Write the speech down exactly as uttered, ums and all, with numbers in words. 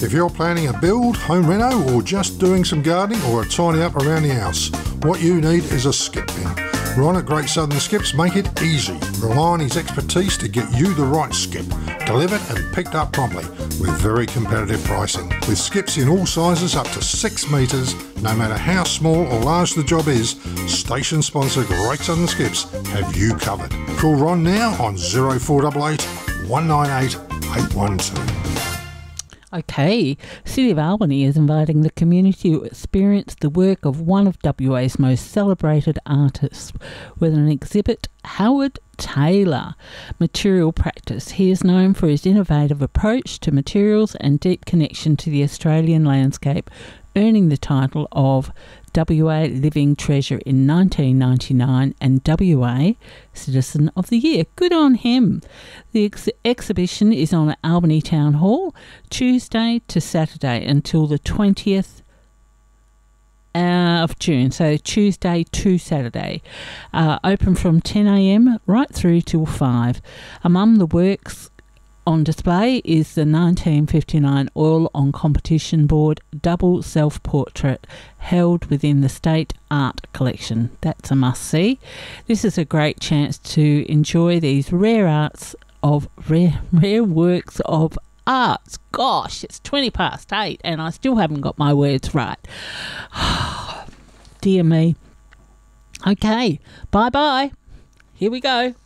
If you're planning a build, home reno, or just doing some gardening or a tidy up around the house, what you need is a skip bin. Ron at Great Southern Skips make it easy. Rely on his expertise to get you the right skip, delivered and picked up promptly with very competitive pricing. With skips in all sizes up to six metres, no matter how small or large the job is, station sponsor Great Southern Skips have you covered. Call Ron now on oh four eight eight, one nine eight, eight one two. Okay, City of Albany is inviting the community to experience the work of one of W A's most celebrated artists with an exhibit, Howard Taylor, Material Practice. He is known for his innovative approach to materials and deep connection to the Australian landscape, earning the title of W A Living Treasure in nineteen ninety-nine and W A Citizen of the Year. Good on him. The ex- exhibition is on at Albany Town Hall, Tuesday to Saturday until the twentieth of June, so Tuesday to Saturday. Uh, open from ten a m right through till five. Among the works on display is the nineteen fifty-nine Oil on Competition Board double self-portrait held within the State Art Collection. That's a must-see. This is a great chance to enjoy these rare arts of rare, rare works of arts. Gosh, it's twenty past eight and I still haven't got my words right. Dear me. Okay, bye-bye. Here we go.